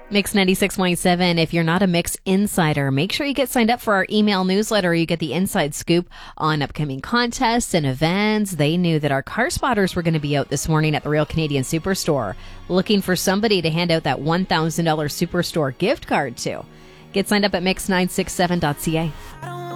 Mix 96.7. If you're not a Mix insider, make sure you get signed up for our email newsletter. You get the inside scoop on upcoming contests and events. They knew that our car spotters were going to be out this morning at the Real Canadian Superstore, looking for somebody to hand out that $1,000 Superstore gift card to. Get signed up at mix967.ca.